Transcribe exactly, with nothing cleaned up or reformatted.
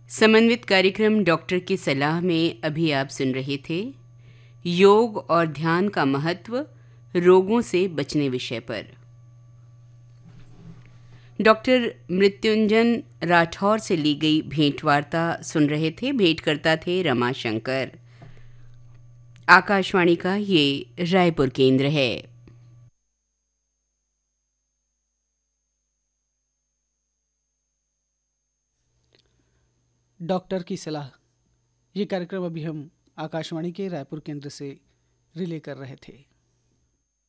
समन्वित कार्यक्रम डॉक्टर की सलाह में अभी आप सुन रहे थे योग और ध्यान का महत्व रोगों से बचने विषय पर। डॉक्टर मृत्युंजन राठौर से ली गई भेंटवार्ता सुन रहे थे। भेंटकर्ता थे रमाशंकर। आकाशवाणी का ये रायपुर केंद्र है। डॉक्टर की सलाह, ये कार्यक्रम अभी हम आकाशवाणी के रायपुर केंद्र से रिले कर रहे थे।